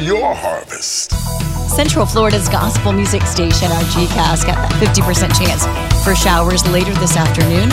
your harvest. Central Florida's gospel music station, our GCAS, got that 50% chance for showers later this afternoon.